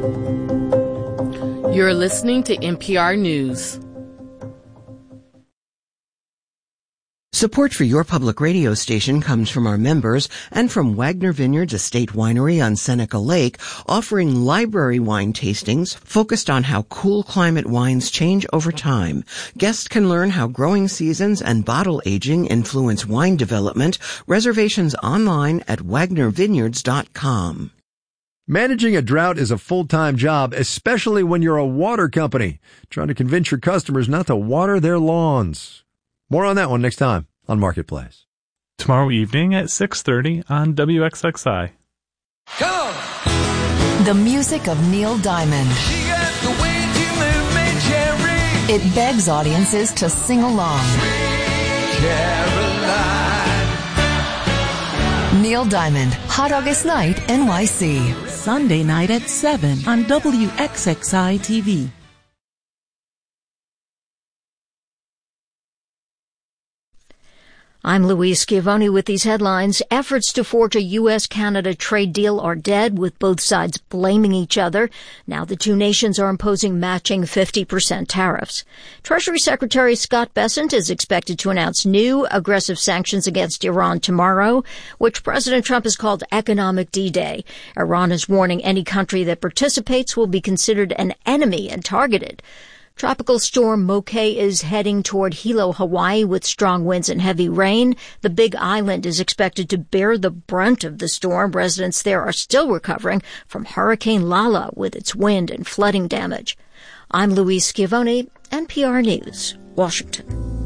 You're listening to NPR News. Support for your public radio station comes from our members and from Wagner Vineyards Estate Winery on Seneca Lake, offering library wine tastings focused on how cool climate wines change over time. Guests can learn how growing seasons and bottle aging influence wine development. Reservations online at wagnervineyards.com. Managing a drought is a full-time job, especially when you're a water company trying to convince your customers not to water their lawns. More on that one next time on Marketplace. Tomorrow evening at 6:30 on WXXI. Come on. The music of Neil Diamond. She got the way to move me, Cherry. It begs audiences to sing along. Caroline. Neil Diamond, Hot August Night, NYC. Sunday night at 7 on WXXI TV. I'm Louise Schiavone with these headlines. Efforts to forge a U.S.-Canada trade deal are dead, with both sides blaming each other. Now the two nations are imposing matching 50% tariffs. Treasury Secretary Scott Bessent is expected to announce new aggressive sanctions against Iran tomorrow, which President Trump has called economic D-Day. Iran is warning any country that participates will be considered an enemy and targeted. Tropical storm Moke is heading toward Hilo, Hawaii, with strong winds and heavy rain. The Big Island is expected to bear the brunt of the storm. Residents there are still recovering from Hurricane Lala with its wind and flooding damage. I'm Louise Schiavone, NPR News, Washington.